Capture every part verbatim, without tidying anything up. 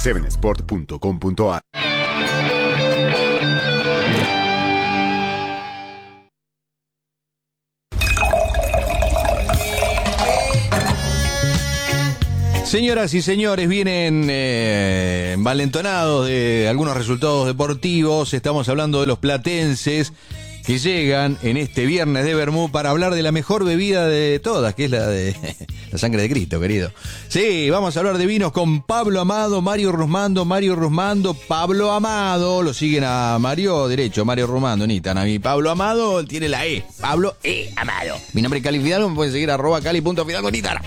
seven sport punto com punto a r. Señoras y señores, vienen eh, envalentonados de algunos resultados deportivos. Estamos hablando de los platenses que llegan en este viernes de Bermú para hablar de la mejor bebida de todas, que es la de la sangre de Cristo, querido. Sí, vamos a hablar de vinos con Pablo Amado, Mario Rusmando, Mario Rusmando, Pablo Amado. Lo siguen a Mario derecho, Mario Rusmando, Nitan. A mí Pablo Amado tiene la E, Pablo E. Amado. Mi nombre es Cali Fidalgo, me pueden seguir arroba cali punto fidalgo en Instagram.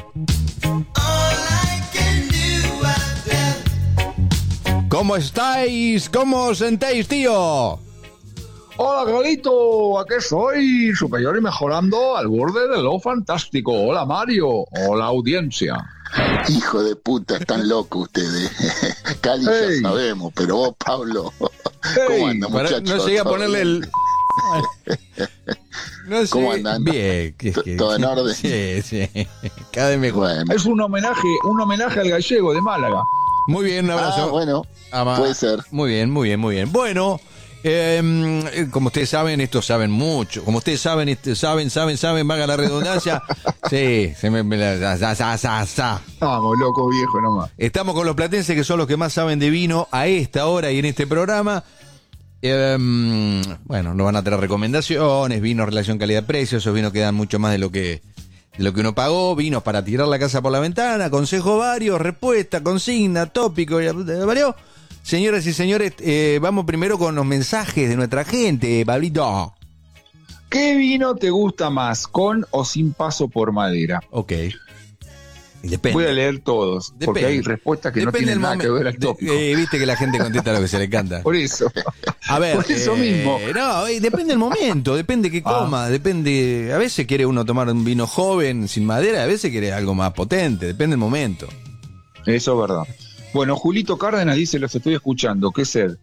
¿Cómo estáis? ¿Cómo os sentéis, tío? Hola, Galito, aquí soy, superior y mejorando al borde de lo fantástico. Hola, Mario. Hola, audiencia. Hijo de puta, están locos ustedes. Cali hey. Ya sabemos, pero vos, Pablo, hey. ¿cómo andan, muchachos? No llegué a ponerle el... No sé. ¿Cómo andan? Bien. Que, que, ¿Todo en orden? Sí, sí. Cada vez mejor. Bueno. Es un homenaje, un homenaje al gallego de Málaga. Muy bien, un abrazo. Ah, bueno, Ama. Puede ser. Muy bien, muy bien, muy bien. Bueno, eh, como ustedes saben, estos saben mucho. Como ustedes saben, este, saben, saben, saben, valga la redundancia. Sí, se me... me la, sa, sa, sa, sa. Vamos, loco viejo nomás. Estamos con los platenses, que son los que más saben de vino a esta hora y en este programa. Eh, bueno, nos van a traer recomendaciones, vinos, relación calidad-precio. Esos vinos que dan mucho más de lo que... de lo que uno pagó, vinos para tirar la casa por la ventana, consejos varios, respuesta, consigna, tópico, varios. Señoras y señores, eh, vamos primero con los mensajes de nuestra gente, Pablito. ¿Qué vino te gusta más, con o sin paso por madera? Ok. Depende. Voy a leer todos, Depende. porque hay respuestas que Depende no tienen nada momen- que ver al tópico. De, eh, Viste que la gente contesta lo que se le canta. Por eso. A ver, por eso eh, mismo. No, eh, depende del momento, depende qué coma, ah. depende. A veces quiere uno tomar un vino joven, sin madera, a veces quiere algo más potente, depende del momento. Eso es verdad. Bueno, Julito Cárdenas dice, los estoy escuchando, qué sed.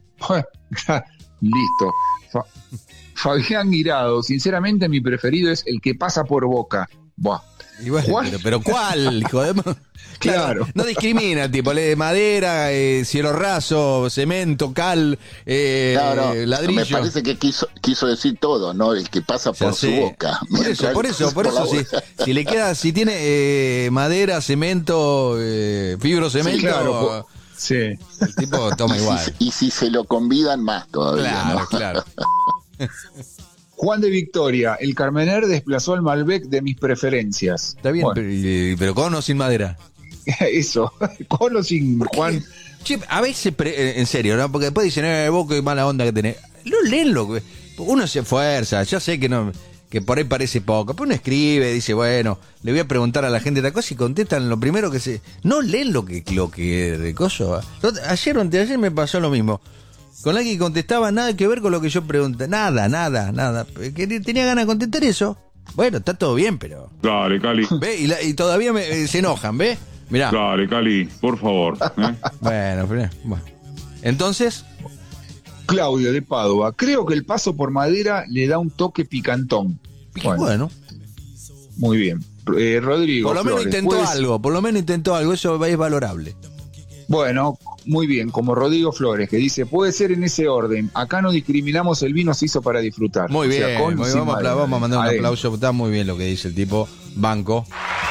Listo. Fa- Fabián Guirado, sinceramente mi preferido es el que pasa por Boca. Buah. Y bueno, pero, pero ¿cuál, hijo de... Claro, claro. No discrimina, tipo, le de madera, eh, cielo raso, cemento, cal, eh, no, no, ladrillo. Me parece que quiso, quiso decir todo, ¿no? El que pasa por ya su sé. boca. Por eso, por eso, por eso, si, si le queda, si tiene eh, madera, cemento, eh, fibrocemento, sí, claro, sí. El tipo toma y igual. Si, y si se lo convidan más todavía, claro, ¿no? Claro, Juan de Victoria, el Carmener desplazó al Malbec de mis preferencias. Está bien, bueno. pero, pero con o sin madera. Eso, con o sin, Juan. Che, a veces, pre, en serio, ¿no? Porque después dicen, eh, vos qué mala onda que tenés. No léenlo, uno se esfuerza, ya sé que no, que por ahí parece poco, pero uno escribe, dice, bueno, le voy a preguntar a la gente esta cosa y contestan lo primero que se... No leen lo que, lo que de coso. Ayer o anteayer me pasó lo mismo. Con alguien que contestaba nada que ver con lo que yo pregunté. Nada, nada, nada. Tenía ganas de contestar eso. Bueno, está todo bien, pero... Dale, Cali. ¿Ve? Y, la, y todavía me, eh, se enojan, ¿ves? Mirá. Dale, Cali, por favor. ¿eh? Bueno, pero, bueno. Entonces... Claudio de Padua, creo que el paso por madera le da un toque picantón. Bueno. bueno. Muy bien. Eh, Rodrigo Por lo menos Flores, intentó ¿puedes... algo, por lo menos intentó algo, eso es valorable. Bueno, muy bien, como Rodrigo Flores, que dice, puede ser en ese orden, acá no discriminamos, el vino se hizo para disfrutar. Muy bien, o sea, con muy bien, vamos, a, vamos a mandar un Adentro. aplauso, está muy bien lo que dice el tipo, banco.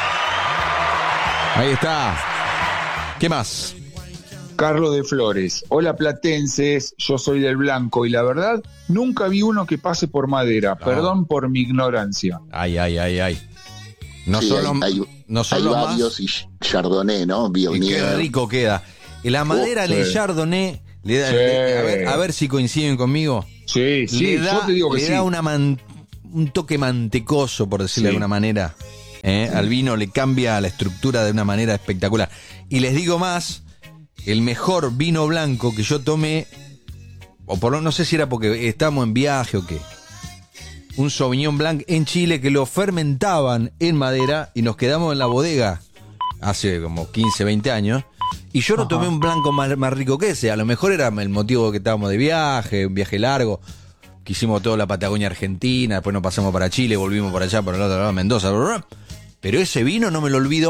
Ahí está. ¿Qué más? Carlos de Flores, hola platenses, yo soy del Blanco y la verdad, nunca vi uno que pase por madera, ah. perdón por mi ignorancia. Ay, ay, ay, ay. No sí, solo, hay, hay, no solo hay varios más, y Chardonnay, ¿no? Bionier. Qué rico queda. La madera, oh, sí. Le Chardonnay, le da, sí. le, a, ver, a ver si coinciden conmigo. Sí, sí, le da, yo te digo que le sí. da una man, un toque mantecoso, por decirlo sí. de alguna manera. ¿eh? Sí. Al vino le cambia la estructura de una manera espectacular. Y les digo más, el mejor vino blanco que yo tomé, o por no sé si era porque estábamos en viaje o qué, un Sauvignon Blanc en Chile que lo fermentaban en madera y nos quedamos en la bodega hace como quince, veinte años y yo no tomé un blanco más, más rico que ese. A lo mejor era el motivo que estábamos de viaje, un viaje largo, que hicimos toda la Patagonia Argentina, después nos pasamos para Chile, volvimos por allá, por el otro lado, Mendoza, bla, bla, bla. Pero ese vino no me lo olvido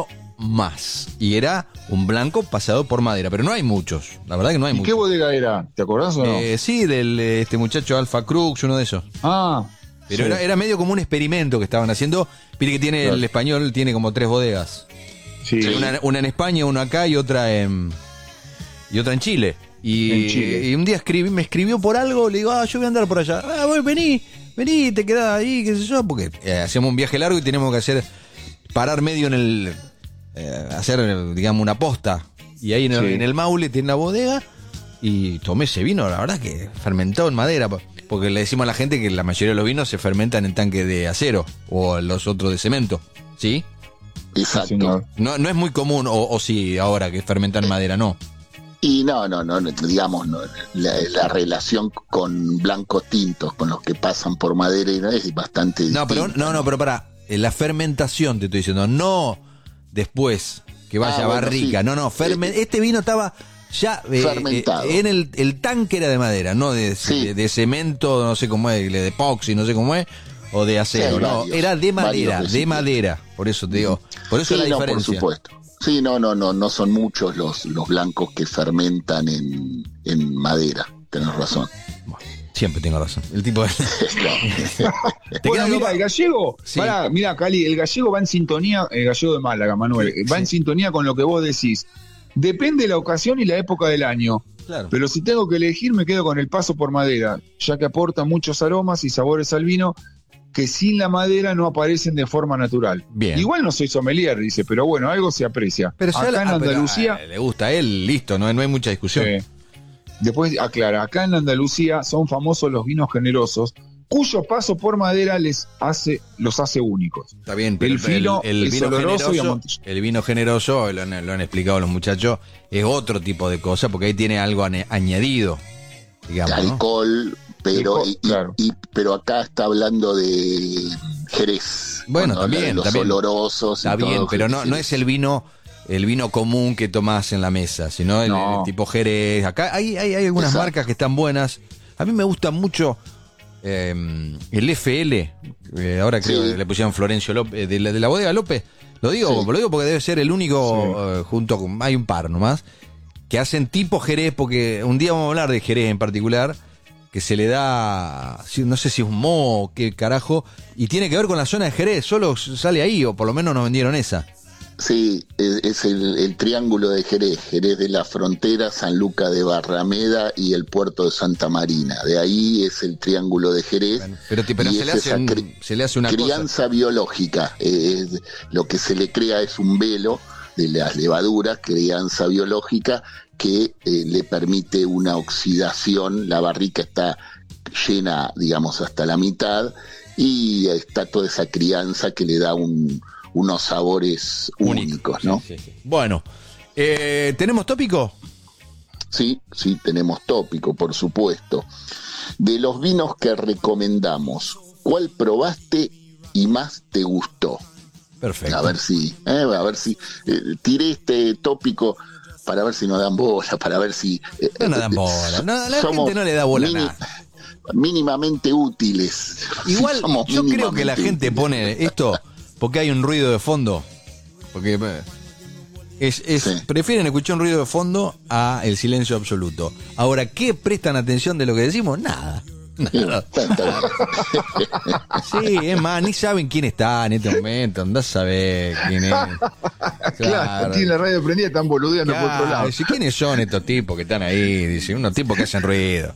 más. Y era un blanco pasado por madera, pero no hay muchos. La verdad que no hay ¿Y muchos. qué bodega era? ¿Te acordás o no? Eh, sí, del este muchacho Alfa Crux, uno de esos. Ah, Pero sí. era, era medio como un experimento que estaban haciendo. Mire que tiene Claro. el español, tiene como tres bodegas. Sí. Una, una en España, una acá y otra en y otra en Chile. Y, En Chile. y un día escribí, me escribió por algo, le digo, ah, yo voy a andar por allá. Ah, voy, vení, vení, te quedás ahí, qué sé yo, porque eh, hacemos un viaje largo y tenemos que hacer, parar medio en el, eh, hacer, digamos, una posta. Y ahí en el, Sí. en el Maule tiene la bodega y tomé ese vino, la verdad que fermentado en madera, po- porque le decimos a la gente que la mayoría de los vinos se fermentan en tanque de acero o los otros de cemento, ¿sí? Exacto. señor. No, no es muy común, o, o sí, ahora que fermentar madera, no. Y no, no, no, no, digamos, no, la, la relación con blancos tintos, con los que pasan por madera, es bastante No, pero distinta, no, no, pero para la fermentación te estoy diciendo, no después que vaya Ah, a bueno, barrica, sí. no, no, ferme- Eh, este vino estaba ya eh, Fermentado. eh, en el, el tanque era de madera, no de, Sí. de, de cemento, no sé cómo es, de epoxi, no sé cómo es, o de acero, Sí, hay no, varios, era de varios madera, de recipientes. madera, por eso te digo, por eso Sí, la no, por diferencia. supuesto. Sí, no, no, no, no son muchos los, los blancos que fermentan en, en madera, tenés razón. Bueno, siempre tengo razón. El tipo de... ¿Te Bueno, queda algo mira, más? el gallego, Sí. pará, mira, Cali, el gallego va en sintonía, el gallego de Málaga, Manuel, Sí, va sí. en sintonía con lo que vos decís. Depende de la ocasión y la época del año. Claro. Pero si tengo que elegir, me quedo con el paso por madera, ya que aporta muchos aromas y sabores al vino que sin la madera no aparecen de forma natural. Bien. Igual no soy sommelier, dice, pero bueno, algo se aprecia. Pero ya acá la- en ah, pero, Andalucía, ah, le gusta a él, listo, no, no hay mucha discusión. eh, después aclara, acá en Andalucía son famosos los vinos generosos, cuyo paso por madera les hace, los hace únicos. Está bien, pero El fino el, el es vino oloroso y generoso, amontillado. el vino generoso, lo han, lo han explicado los muchachos, es otro tipo de cosa, porque ahí tiene algo ane- añadido, digamos, ¿no? Alcohol, pero Alcohol, y- y- claro. y- pero acá está hablando de Jerez. Bueno, Cuando habla también, de los también. olorosos. y Está bien, todo, pero no, no es el vino, el vino común que tomás en la mesa, sino el, No. el tipo Jerez. Acá hay, hay, hay algunas Exacto. marcas que están buenas. A mí me gusta mucho eh, el F L, eh, ahora creo Sí. que le pusieron Florencio López, de la, de la bodega López. Lo digo, Sí. lo digo porque debe ser el único, eh, junto con, hay un par nomás, que hacen tipo Jerez, porque un día vamos a hablar de Jerez en particular, que se le da, sí, no sé si es un moho o qué carajo, y tiene que ver con la zona de Jerez, solo sale ahí, o por lo menos nos vendieron esa. Sí, es, es el, el triángulo de Jerez, Jerez de la Frontera, San Luca de Barrameda y el puerto de Santa Marina. De ahí es el triángulo de Jerez. Bueno, pero ti- pero y se le es hace esa un- cri- se le hace una crianza biológica. eh, es- lo que se le crea es un velo de las levaduras, crianza biológica, que eh, le permite una oxidación. La barrica está llena, digamos, hasta la mitad, y está toda esa crianza que le da un, unos sabores Único. únicos, ¿no? Sí, sí, sí. Bueno, eh, ¿tenemos tópico? Sí, sí, tenemos tópico, por supuesto. De los vinos que recomendamos, ¿cuál probaste y más te gustó? Perfecto. A ver si, eh, a ver si eh, tiré este tópico para ver si nos dan bola, para ver si eh, No nos eh, dan bola. No, la somos gente no le da bola a mini- nada. mínimamente útiles. Igual, Somos yo creo que la mínimamente gente útiles. pone esto porque hay un ruido de fondo. Porque eh, es, es- Sí. prefieren escuchar un ruido de fondo a el silencio absoluto. Ahora, ¿qué prestan atención de lo que decimos? Nada. Nada. Está- está bien. Sí, es más, ni saben quién está en este momento. Andás a saber quién es. Claro, tiene la radio prendida y están boludeando por otro Claro, lado. dice, ¿quiénes son estos tipos que están ahí? Dice, unos tipos que hacen ruido.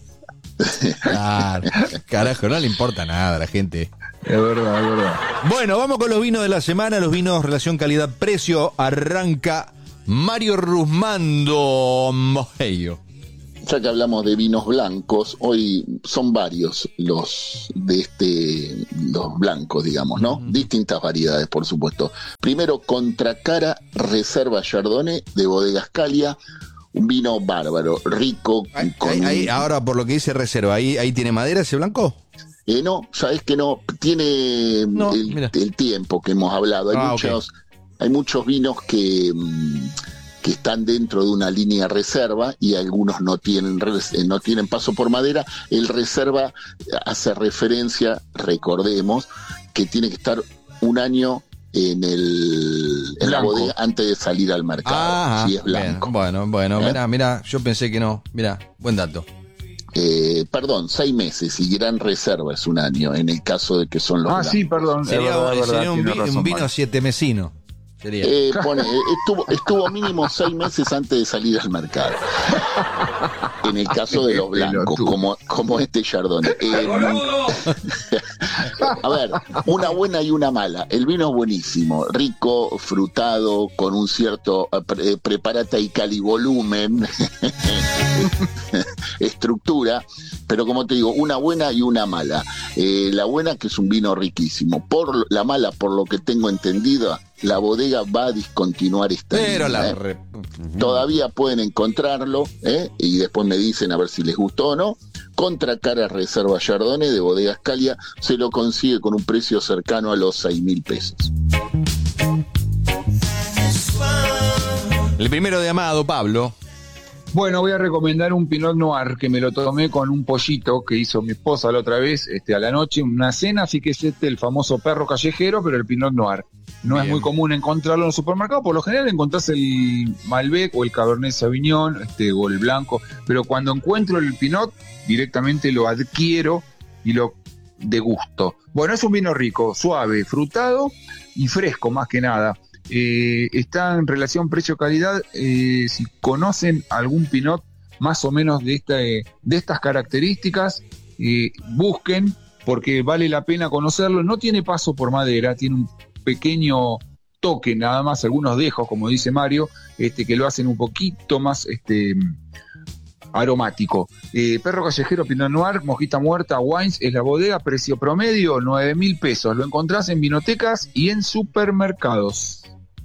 Claro, carajo, no le importa nada a la gente. Es verdad, es verdad. Bueno, vamos con los vinos de la semana, los vinos relación calidad-precio. Arranca Mario Rusmando Mojello. Ya que hablamos de vinos blancos, hoy son varios los de este, los blancos, digamos, ¿no? Distintas variedades, por supuesto. Primero, Contracara Reserva Chardonnay de Bodegas Calia, un vino bárbaro, rico, Ahí, con ahí- ahí, un- ahora, por lo que dice reserva, ¿ahí, ahí tiene madera ese blanco? Eh, no, sabes que no, tiene No, el, mira. el tiempo que hemos hablado. Hay Ah, muchos, hay muchos vinos que, mm, que están dentro de una línea reserva y algunos no tienen res- eh, no tienen paso por madera. El reserva hace referencia, recordemos, que tiene que estar un año en el en la Blanco. bodega antes de salir al mercado, Ah, si es blanco. bien. Bueno, bueno, ¿Eh? mirá, mirá, yo pensé que no. Mirá, buen dato. Eh, perdón, seis meses y gran reserva es un año, en el caso de que son los Ah, blancos. sí, perdón. es Sería, verdad, es verdad, sería un, tiene vi- razón, un vino Mario. siete mesino. Sería. Eh, pone, eh, estuvo, estuvo mínimo seis meses antes de salir al mercado. En el caso de los blancos, Pelotudo. como, como este Chardonnay. Eh, a ver, una buena y una mala. El vino es buenísimo, rico, frutado, con un cierto eh, pre- eh, preparata y calivolumen, estructura, pero como te digo, una buena y una mala. Eh, la buena, que es un vino riquísimo. Por lo- la mala, por lo que tengo entendido, la bodega va a discontinuar esta Pero línea, la ¿eh? re- Todavía pueden encontrarlo, ¿eh? Y después me dicen a ver si les gustó o no. Contracara Reserva Chardonnay de Bodegas Calia se lo consigue con un precio cercano a los seis mil pesos. El primero de Amado, Pablo. Bueno, voy a recomendar un Pinot Noir que me lo tomé con un pollito que hizo mi esposa la otra vez, este, a la noche, una cena, así que es este el famoso perro callejero, pero el Pinot Noir. No Bien. es muy común encontrarlo en el supermercado, por lo general encontrás el Malbec o el Cabernet Sauvignon, este, o el blanco, pero cuando encuentro el Pinot, directamente lo adquiero y lo degusto. Bueno, es un vino rico, suave, frutado y fresco más que nada. Eh, está en relación precio-calidad. Eh, si conocen algún Pinot más o menos de, esta, eh, de estas características, eh, busquen, porque vale la pena conocerlo. No tiene paso por madera, tiene un pequeño toque nada más, algunos dejos, como dice Mario, este, que lo hacen un poquito más este, aromático. Eh, Perro Callejero Pinot Noir, Mosquita Muerta Wines es la bodega, precio promedio nueve mil pesos. Lo encontrás en vinotecas y en supermercados.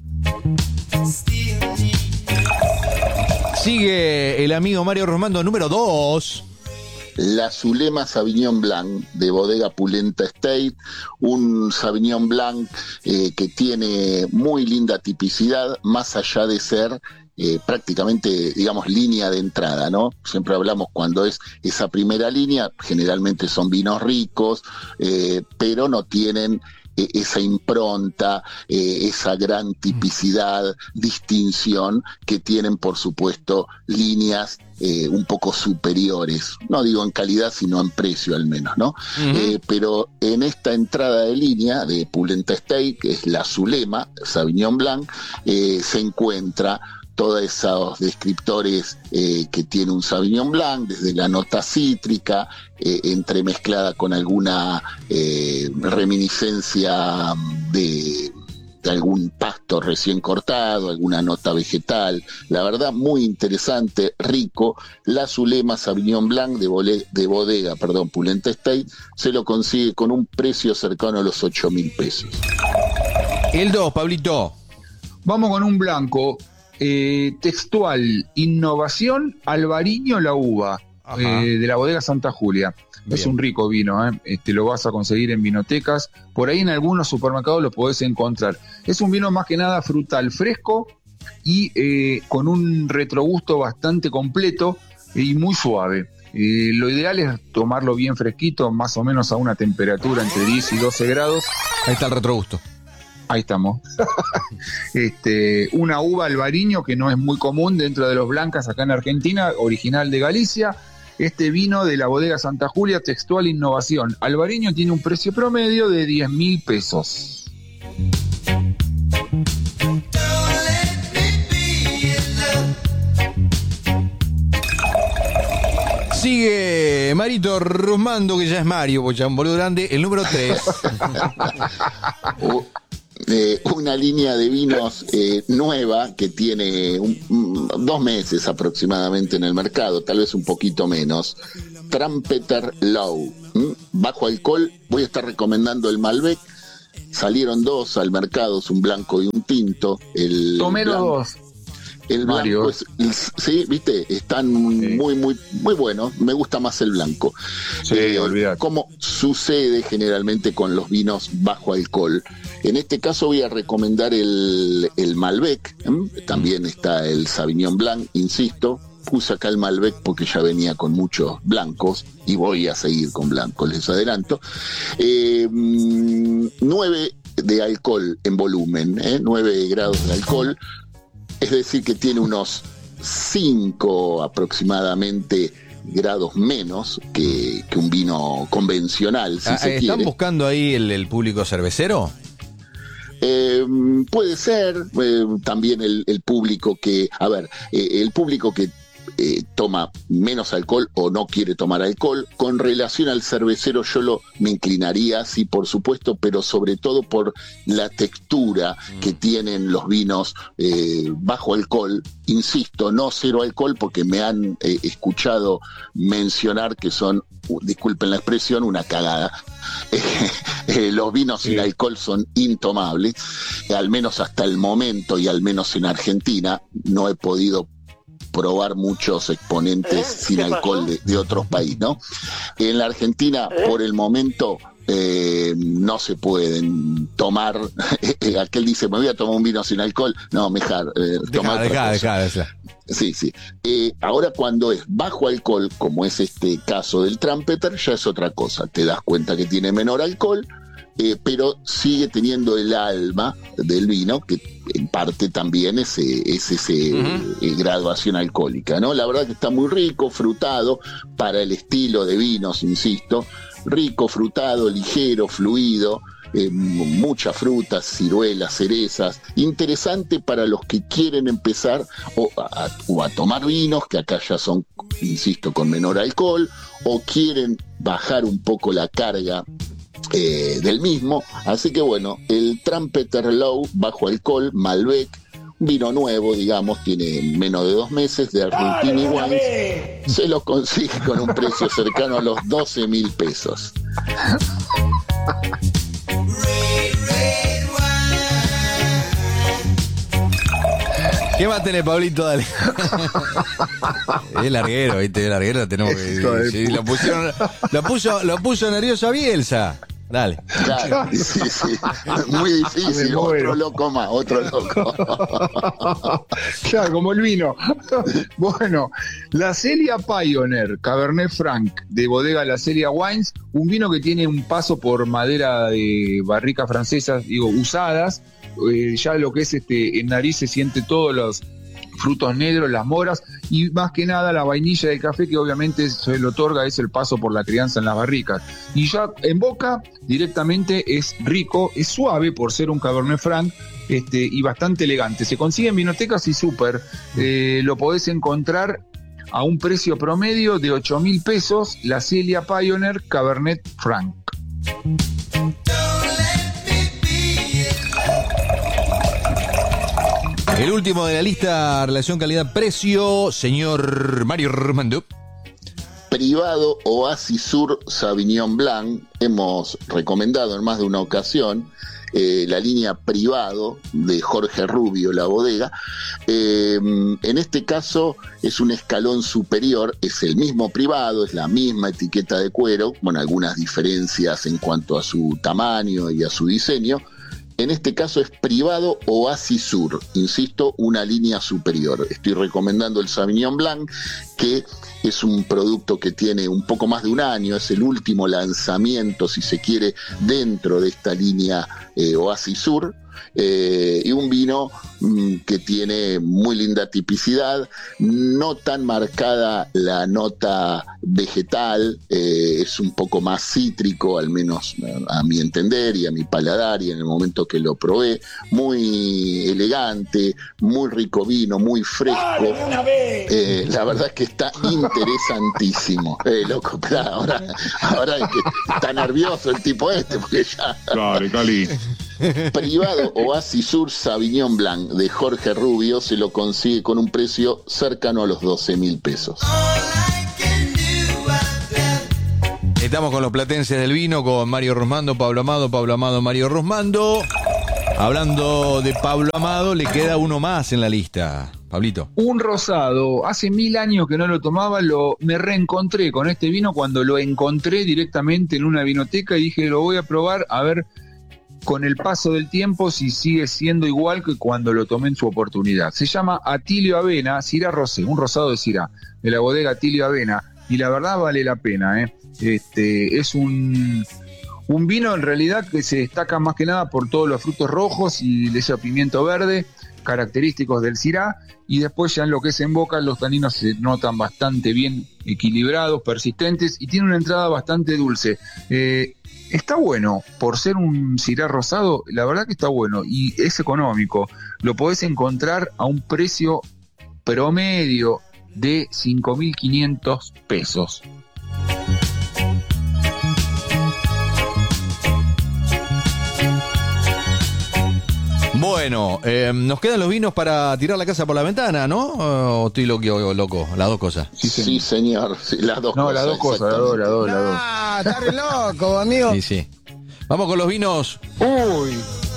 Sigue el amigo Mario Romando, número dos. La Zulema Sauvignon Blanc de Bodega Pulenta Estate, un Sauvignon Blanc eh, que tiene muy linda tipicidad, más allá de ser eh, prácticamente, digamos, línea de entrada, ¿no? Siempre hablamos cuando es esa primera línea, generalmente son vinos ricos, eh, pero no tienen eh, esa impronta, eh, esa gran tipicidad, distinción que tienen, por supuesto, líneas Eh, un poco superiores, no digo en calidad, sino en precio al menos, ¿no? Uh-huh. Eh, pero en esta entrada de línea de Pulenta Estate, que es la Zulema, Sauvignon Blanc, eh, se encuentra todos esos descriptores eh, que tiene un Sauvignon Blanc, desde la nota cítrica, eh, entremezclada con alguna eh, reminiscencia de... de algún pasto recién cortado, alguna nota vegetal, la verdad muy interesante, rico. La Zulema Sauvignon Blanc de, bole, de bodega, perdón, Pulenta Estate, se lo consigue con un precio cercano a los ocho mil pesos. El dos, Pablito. Vamos con un blanco, eh, textual, innovación, Albariño la uva, eh, de la bodega Santa Julia. Bien. Es un rico vino, ¿eh? Este, lo vas a conseguir en vinotecas, por ahí en algunos supermercados lo podés encontrar. Es un vino más que nada frutal, fresco y eh, con un retrogusto bastante completo y muy suave. Eh, lo ideal es tomarlo bien fresquito, más o menos a una temperatura entre diez y doce grados. Ahí está el retrogusto. Ahí estamos. este, una uva albariño que no es muy común dentro de los blancas acá en Argentina, original de Galicia. Este vino de la bodega Santa Julia, textual innovación. Albariño tiene un precio promedio de diez mil pesos. Sigue Marito Romando, que ya es Mario, porque ya es un boludo grande, el número tres. Uh, eh, una línea de vinos eh, nueva que tiene un, un, dos meses aproximadamente en el mercado, tal vez un poquito menos. Trumpeter Low, ¿m? Bajo alcohol. Voy a estar recomendando el Malbec. Salieron dos al mercado, un blanco y un tinto. El Tomé los blanco- dos. El Mario. blanco es, es- sí, viste, están Sí. muy, muy, muy buenos. Me gusta más el blanco. Sí, olvidate. Como sucede generalmente con los vinos bajo alcohol. En este caso voy a recomendar el, el Malbec. ¿eh? También está el Sauvignon Blanc, insisto. Puse acá el Malbec porque ya venía con muchos blancos y voy a seguir con blancos, les adelanto. Eh, nueve de alcohol en volumen, ¿eh? nueve grados de alcohol, es decir que tiene unos cinco aproximadamente grados menos que, que un vino convencional, si Ah, se ¿Están quiere. buscando ahí el, el público cervecero? Eh, puede ser, eh, también el, el público que, a ver, eh, el público que eh, toma menos alcohol o no quiere tomar alcohol. Con relación al cervecero yo lo, me inclinaría, sí, por supuesto, pero sobre todo por la textura mm. que tienen los vinos eh, bajo alcohol. Insisto, no cero alcohol, porque me han eh, escuchado mencionar que son, uh, disculpen la expresión, una cagada. Eh, eh, los vinos sin sí. alcohol son intomables, eh, al menos hasta el momento, y al menos en Argentina no he podido probar muchos exponentes ¿Eh? sin alcohol de, de otros países, ¿no? En la Argentina, ¿Eh? por el momento, eh, no se pueden tomar. Aquel dice, me voy a tomar un vino sin alcohol. No, mejor eh, tomar deja, otra deja, cosa. deja. Sí, sí. Eh, ahora cuando es bajo alcohol, como es este caso del Trumpeter, ya es otra cosa. Te das cuenta que tiene menor alcohol, eh, pero sigue teniendo el alma del vino, que en parte también es, es ese uh-huh. eh, graduación alcohólica, ¿no? La verdad que está muy rico, frutado, para el estilo de vinos, insisto. Rico, frutado, ligero, fluido. Eh, muchas frutas, ciruelas, cerezas, interesante para los que quieren empezar o a, o a tomar vinos, que acá ya son, insisto, con menor alcohol, o quieren bajar un poco la carga eh, del mismo. Así que bueno, el Trumpeter Low bajo alcohol, Malbec, vino nuevo, digamos, tiene menos de dos meses, de Argentini Wines, se lo consigue con un precio cercano a los doce mil pesos. ¿Qué más tenés, Pablito? Dale. Es larguero, ¿viste? Es larguero, tenemos que. Sí, lo, pusieron, lo, puso, lo puso nervioso a Bielsa. Dale. Claro, sí, sí. Muy difícil. Otro loco más, otro loco. Claro, como el vino. Bueno, la Celia Pioneer, Cabernet Franc, de bodega La Celia Wines, un vino que tiene un paso por madera de barricas francesas, digo, usadas. Eh, ya lo que es este en nariz se siente todos los frutos negros, las moras, y más que nada la vainilla del café, que obviamente se le otorga es el paso por la crianza en las barricas. Y ya en boca directamente es rico, es suave por ser un Cabernet Franc, este, y bastante elegante. Se consigue en vinotecas y súper, eh, lo podés encontrar a un precio promedio de ocho mil pesos, la Celia Pioneer Cabernet Franc. El último de la lista, relación calidad-precio, señor Mario Romando. Privado Oasis Sur Sauvignon Blanc, hemos recomendado en más de una ocasión eh, la línea Privado de Jorge Rubio, la bodega. Eh, en este caso es un escalón superior, es el mismo Privado, es la misma etiqueta de cuero, con algunas diferencias en cuanto a su tamaño y a su diseño. En este caso es Privado Oasis Sur, insisto, una línea superior. Estoy recomendando el Sauvignon Blanc, que es un producto que tiene un poco más de un año, es el último lanzamiento, si se quiere, dentro de esta línea eh, Oasis Sur. Eh, y un vino mmm, que tiene muy linda tipicidad, no tan marcada la nota vegetal, eh, es un poco más cítrico, al menos a, a mi entender y a mi paladar, y en el momento que lo probé, muy elegante, muy rico vino, muy fresco. Eh, la verdad es que está interesantísimo. Eh, loco, pero ahora, ahora es que está nervioso el tipo este, porque ya... Dale, Cali. Privado Oasis Sur Sauvignon Blanc de Jorge Rubio se lo consigue con un precio cercano a los doce mil pesos. Estamos con los platenses del vino, con Mario Rosmando, Pablo Amado, Pablo Amado, Mario Rosmando. Hablando de Pablo Amado, le queda uno más en la lista. Pablito. Un rosado, hace mil años que no lo tomaba, lo me reencontré con este vino cuando lo encontré directamente en una vinoteca y dije, lo voy a probar a ver con el paso del tiempo si sigue siendo igual que cuando lo tomé en su oportunidad. Se llama Atilio Avena, Syrah Rosé, un rosado de Syrah, de la bodega Atilio Avena, y la verdad vale la pena, ¿eh? Este, es un, Un vino en realidad que se destaca más que nada por todos los frutos rojos y ese pimiento verde, característicos del Syrah, y después ya en lo que es en boca los taninos se notan bastante bien equilibrados, persistentes, y tiene una entrada bastante dulce. Eh, está bueno, por ser un Syrah rosado, la verdad que está bueno, y es económico. Lo podés encontrar a un precio promedio de cinco mil quinientos pesos. Bueno, eh, nos quedan los vinos para tirar la casa por la ventana, ¿no? ¿O estoy loco, loco? Las dos cosas. Sí, sí señor. Sí, las dos no, cosas. las dos cosas, las dos, las dos, las dos. Ah, está re loco, amigo. Sí, sí. Vamos con los vinos. Uy,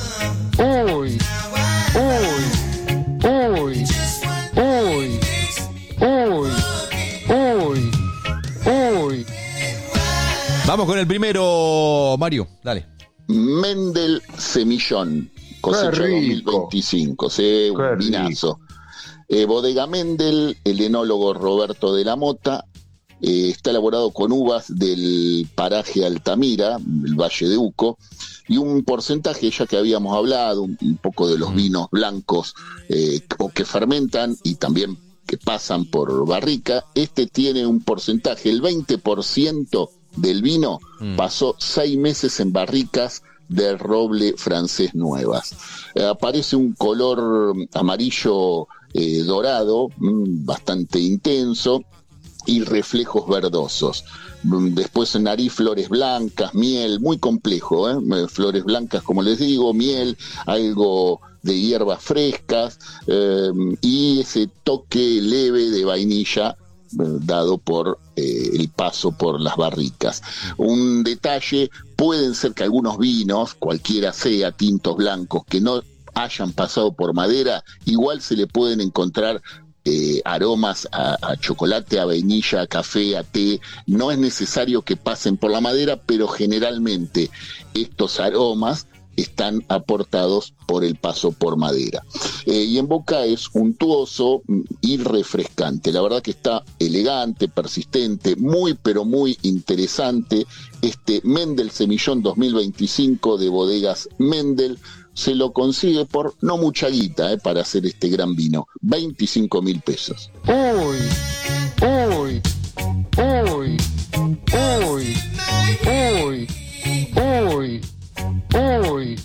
uy, uy, uy, uy, uy, uy, uy. Vamos con el primero, Mario, dale. Mendel Semillón, cosecha dos mil veinticinco, sí, un vinazo. Eh, Bodega Mendel, el enólogo Roberto de la Mota, eh, está elaborado con uvas del paraje Altamira, el Valle de Uco, y un porcentaje, ya que habíamos hablado, un, un poco de los vinos blancos eh, que fermentan y también que pasan por barrica. Este tiene un porcentaje, el veinte por ciento del vino mm. pasó seis meses en barricas de roble francés nuevas. Eh, aparece un color amarillo eh, dorado, mmm, bastante intenso, y reflejos verdosos. Después nariz, flores blancas, miel, muy complejo, ¿eh? Flores blancas, como les digo, miel, algo de hierbas frescas eh, y ese toque leve de vainilla dado por eh, el paso por las barricas. Un detalle, pueden ser que algunos vinos, cualquiera sea, tintos blancos, que no hayan pasado por madera, igual se le pueden encontrar eh, aromas a, a chocolate, a vainilla, a café, a té. No es necesario que pasen por la madera, pero generalmente estos aromas están aportados por el paso por madera. Eh, y en boca es untuoso y refrescante. La verdad que está elegante, persistente, muy pero muy interesante. Este Mendel Semillón dos mil veinticinco de Bodegas Mendel se lo consigue por no mucha guita eh, para hacer este gran vino. veinticinco mil pesos. Uy, uy, uy, uy, uy, uy. Uy,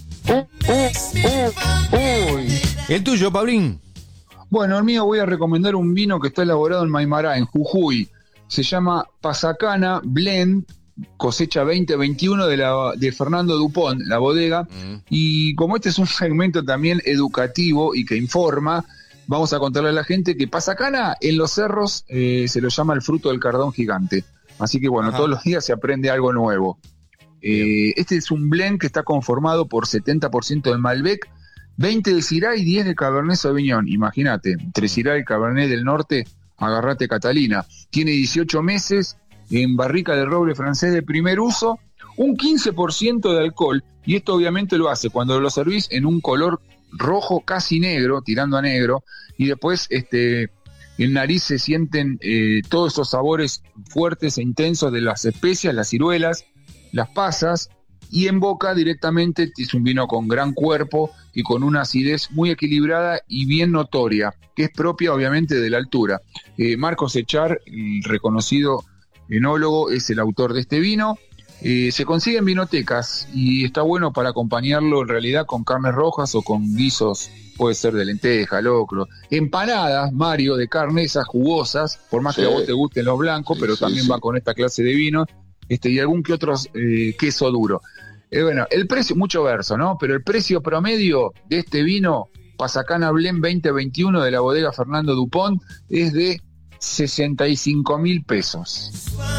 uy, uy. El tuyo, Pablín. Bueno, el mío voy a recomendar un vino que está elaborado en Maimará, en Jujuy. Se llama Pasacana Blend, cosecha veinte veintiuno de, la, de Fernando Dupont, la bodega. Mm. Y como este es un segmento también educativo y que informa, vamos a contarle a la gente que Pasacana en los cerros eh, se lo llama el fruto del cardón gigante. Así que bueno, Ajá. todos los días se aprende algo nuevo. Eh, este es un blend que está conformado por setenta por ciento de Malbec, veinte de Syrah y diez de Cabernet Sauvignon. Imagínate, entre Syrah y Cabernet del Norte, agarrate Catalina. Tiene dieciocho meses en barrica de roble francés de primer uso, un quince por ciento de alcohol, y esto obviamente lo hace cuando lo servís en un color rojo casi negro, tirando a negro, y después este, en nariz se sienten eh, todos esos sabores fuertes e intensos de las especias, las ciruelas, las pasas, y en boca directamente es un vino con gran cuerpo y con una acidez muy equilibrada y bien notoria, que es propia obviamente de la altura. Eh, Marcos Echar, el reconocido enólogo, es el autor de este vino. Eh, se consigue en vinotecas y está bueno para acompañarlo en realidad con carnes rojas o con guisos, puede ser de lenteja, locro, empanadas, Mario, de carne, esas jugosas, por más sí. que a vos te gusten los blancos, sí, pero sí, también sí. va con esta clase de vino. Este, y algún que otro eh, queso duro. Eh, bueno, el precio, mucho verso, ¿no? Pero el precio promedio de este vino, Pasacana Blend veinte veintiuno de la bodega Fernando Dupont, es de sesenta y cinco mil pesos.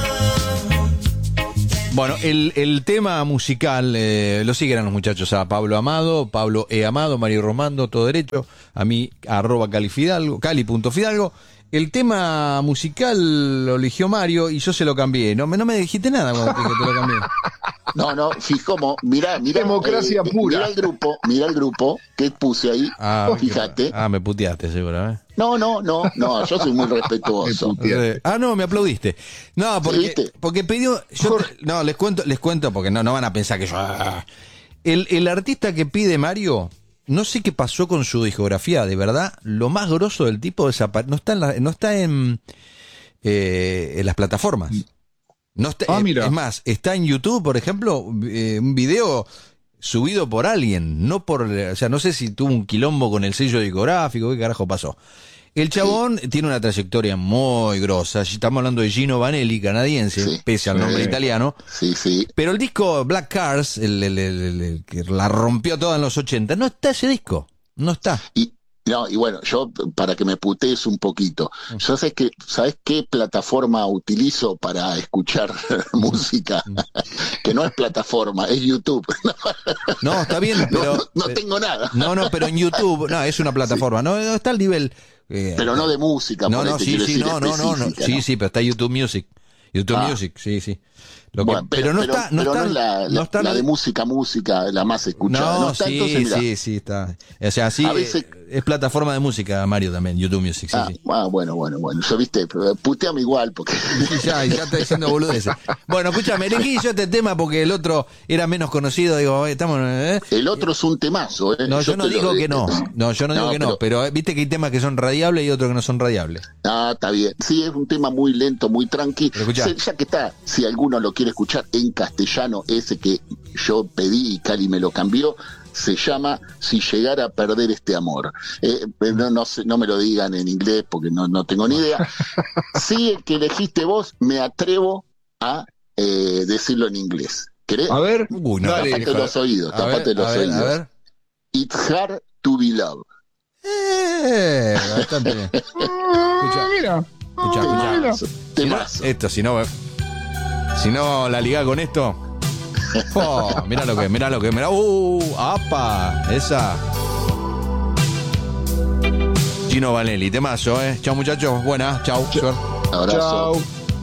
Bueno, el, el tema musical eh, lo siguen a los muchachos, a Pablo Amado, Pablo E. Amado, Mario Romando, todo derecho, a mí, arroba califidalgo, cali.fidalgo. El tema musical lo eligió Mario y yo se lo cambié. No, no me dijiste nada cuando te dije que te lo cambié. No, no, fijomo, mirá, mirá. Democracia eh, pura. Mirá el grupo, mirá el grupo que puse ahí, Ah, fíjate. Ah, me puteaste, seguro, ¿eh? No, no, no, no, yo soy muy respetuoso. Bien. Ah, no, me aplaudiste. No, porque, ¿Viste? porque pidió. Yo te- no, les cuento, les cuento porque no, no van a pensar que yo. ah. El, el artista que pide Mario, no sé qué pasó con su discografía, de verdad. Lo más grosso del tipo desapare- no está en la- no está en, eh, en las plataformas. No está, Ah, eh, mira. Es más, está en YouTube, por ejemplo, eh, un video subido por alguien, no por, o sea, no sé si tuvo un quilombo con el sello discográfico, qué carajo pasó. El chabón tiene una trayectoria muy grosa. Estamos hablando de Gino Vanelli, canadiense, Sí. pese al nombre Sí. italiano. Sí, sí. Pero el disco Black Cars, el, el- el- el- el que la rompió toda en los ochenta, no está ese disco. No está. Y, no, y bueno, yo, para que me putees un poquito, yo sé que, ¿sabes qué plataforma utilizo para escuchar música? Que no es plataforma, es YouTube. No, está bien, pero. no, no tengo nada. No, no, pero en YouTube, no, es una plataforma. No, no está al nivel. eh, Pero no de música, No, por ahí no, te sí, quiero sí, decir, no, no, no, no. específica, Sí, ¿no? sí, pero está YouTube Music. YouTube Ah. Music, sí, sí. Lo que- Bueno, pero, no está, no pero está, es la, no la- está la de música, música, la más escuchada. No, No, está, sí, entonces, mirá. sí, sí, está. O sea, sí, A veces- eh, es plataforma de música, Mario, también, YouTube Music, sí, Ah, sí. ah, bueno, bueno, bueno. Yo, viste, puteame igual, porque... Sí, ya, ya está diciendo boludeces. Bueno, escúchame, elegí yo este tema porque el otro era menos conocido, digo, eh, estamos... ¿eh? El otro es un temazo, ¿eh? No, yo no te lo- digo que no, no, yo no digo No, que no, pero eh, viste que hay temas que son radiables y otros que no son radiables. Ah, está bien. Sí, es un tema muy lento, muy tranqui. Pero escuchá. Se- Ya que está, si alguno lo quiere escuchar en castellano, ese que yo pedí y Cali me lo cambió, se llama Si llegara a perder este amor. Eh, no, no, sé, no me lo digan en inglés porque no, no tengo ni idea. Sí, el que elegiste vos, me atrevo a eh, decirlo en inglés. ¿Querés? A ver, Uy, no, dale. Tapate los oídos, A tapate ver, los a ver, oídos. a ver. It's hard to be loved. Eh, bastante bien. Ah, mira. Escucha, escucha. Mira. Si no, Temazo. esto, si no, si no la ligá con esto. Oh, mira lo que, mira lo que, mira. Uh, apa, esa. Gino Vanelli, temazo, eh. Chao muchachos, buena, chao. Suerte. Abrazo. Chao.